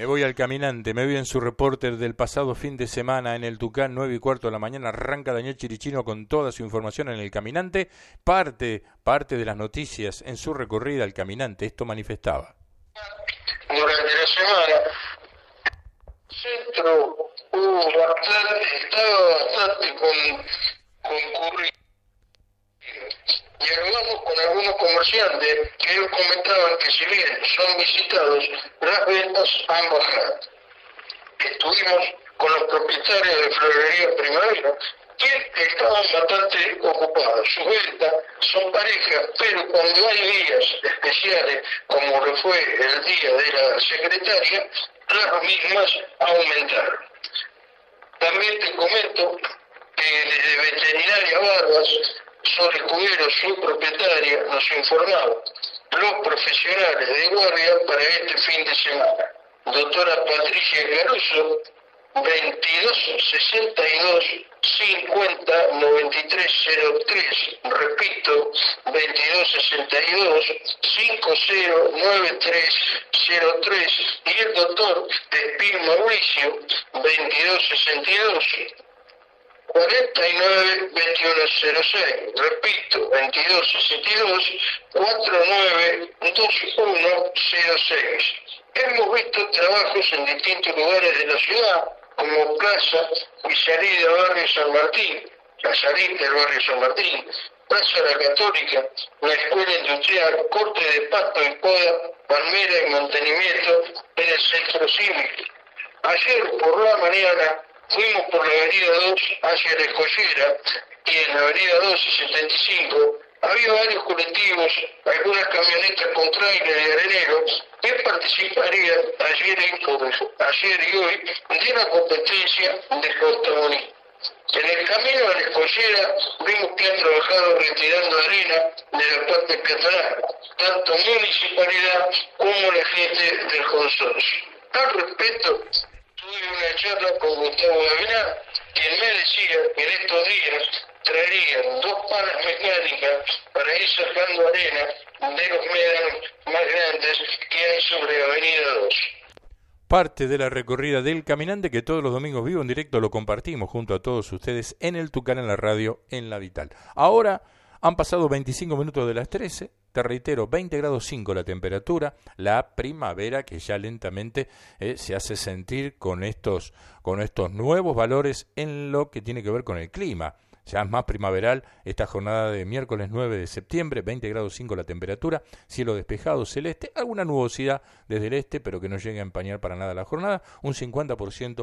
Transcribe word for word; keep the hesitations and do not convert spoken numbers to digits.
Me voy al Caminante, me voy en su reporter del pasado fin de semana en el Tucán, nueve y cuarto de la mañana, arranca Daniel Chirichino con toda su información en el Caminante, parte, parte de las noticias en su recorrida al Caminante, esto manifestaba. Durante la semana, el centro hubo bastante, estaba bastante con, concurrido. Y hablamos con algunos comerciantes que ellos comentaban que si bien son visitados, las ventas han bajado. Estuvimos con los propietarios de Florería Primavera, que estaban bastante ocupados. Sus ventas son parejas, pero cuando hay días especiales, como lo fue el día de la secretaria, las mismas aumentaron. También te comento que desde Veterinaria Barbas, Sol Escudero, su propietaria, nos informaba los profesionales de guardia para este fin de semana. Doctora Patricia Garuso, veintidós sesenta y dos cincuenta noventa y tres cero tres, repito, veintidós sesenta y dos cincuenta noventa y tres cero tres, y el doctor Espín Mauricio, veintidós sesenta y dos cuarenta y nueve veintiuno cero seis, repito, veintidós sesenta y dos cuarenta y nueve veintiuno cero seis. Hemos visto trabajos en distintos lugares de la ciudad, como Plaza y Salida Barrio San Martín, la salida del Barrio San Martín, Plaza La Católica, la Escuela Industrial, Corte de Pasto y Poda, Palmera y Mantenimiento en el Centro Cívico. Ayer por la mañana fuimos por la avenida dos hacia la Escollera y en la avenida dos y setenta y cinco había varios colectivos, algunas camionetas con trailer y areneros que participarían ayer y, por, ayer y hoy de la competencia de Costamoní. En el camino a la Escollera vimos que han trabajado retirando arena de la parte peatonal, tanto municipalidad como la gente del consorcio. Al respecto, tuve una charla con Gustavo Gavilán, quien me decía que en estos días traerían dos palas mecánicas para ir sacando arena de los médanos más grandes que hay sobre Avenida dos. Parte de la recorrida del Caminante que todos los domingos vivo en directo lo compartimos junto a todos ustedes en el Tucán, en la radio, en la Vital. Ahora han pasado veinticinco minutos de las trece, te reitero, veinte grados cinco la temperatura, la primavera que ya lentamente eh, se hace sentir con estos, con estos nuevos valores en lo que tiene que ver con el clima. Ya es más primaveral esta jornada de miércoles nueve de septiembre, veinte grados cinco la temperatura, cielo despejado, celeste, alguna nubosidad desde el este, pero que no llegue a empañar para nada la jornada, un cincuenta por ciento